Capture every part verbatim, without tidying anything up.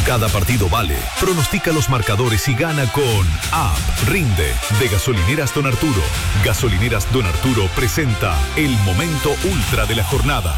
Cada partido vale. Pronostica los marcadores y gana con App Rinde de Gasolineras Don Arturo. Gasolineras Don Arturo presenta el momento ultra de la jornada.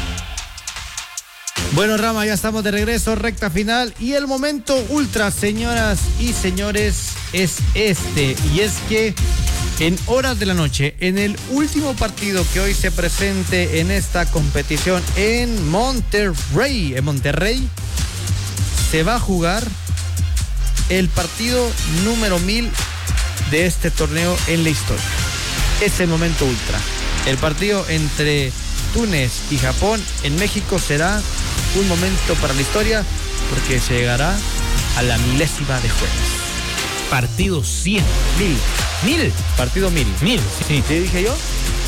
Bueno, Rama, ya estamos de regreso, recta final. Y el momento ultra, señoras y señores, es este. Y es que en horas de la noche, en el último partido que hoy se presente en esta competición en Monterrey, en Monterrey, se va a jugar el partido número mil de este torneo en la historia. Es el momento ultra. El partido entre Túnez y Japón en México será un momento para la historia porque se llegará a la milésima de juegos. Partido cien. Mil. Mil. Partido mil. Mil, sí. ¿Qué dije yo?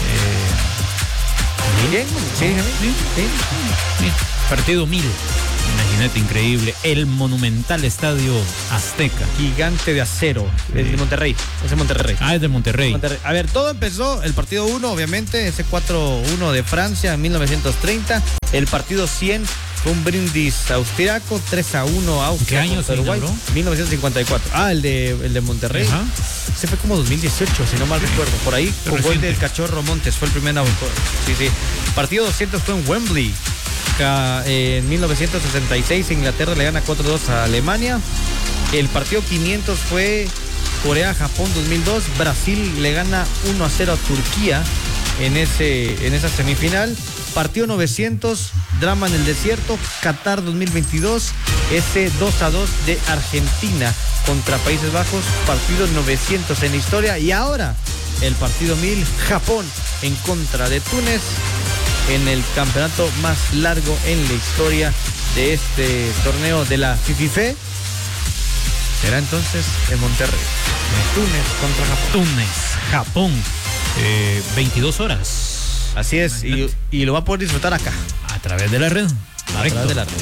Eh, ¿Bien? ¿Sí dije mil? Sí. Mil. Partido mil. Imagínate, increíble. El monumental Estadio Azteca. Gigante de acero. Sí. Es de Monterrey. Es de Monterrey. Ah, es de Monterrey. Monterrey. A ver, todo empezó, el partido uno, obviamente, ese cuatro uno de Francia en mil novecientos treinta. El partido cien fue un brindis austriaco, tres a uno Austria. ¿Qué año se Uruguay? inauguró? mil novecientos cincuenta y cuatro. Ah, el de, el de Monterrey. Ajá. Ese fue como dos mil dieciocho, si no mal recuerdo. Por ahí, con reciente. Gol del Cachorro Montes. Fue el primer inaugurado. Sí, sí. Partido doscientos fue en Wembley. En mil novecientos sesenta y seis Inglaterra le gana cuatro dos a Alemania. El partido quinientos fue Corea-Japón dos mil dos. Brasil le gana uno a cero a Turquía en, ese, en esa semifinal. Partido novecientos, drama en el desierto, Qatar dos mil veintidós. Ese dos a dos de Argentina contra Países Bajos. Partido novecientos en la historia. Y ahora el partido mil, Japón en contra de Túnez, en el campeonato más largo en la historia de este torneo de la FIFA. Será entonces en Monterrey. Túnez contra Japón. Túnez, Japón. Eh, veintidós horas. Así es, y, y lo va a poder disfrutar acá. A través de la red. A través de la red.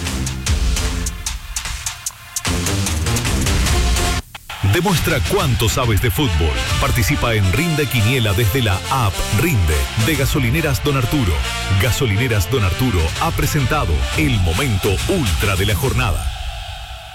Demuestra cuánto sabes de fútbol. Participa en Rinde Quiniela desde la app Rinde de Gasolineras Don Arturo. Gasolineras Don Arturo ha presentado el momento ultra de la jornada.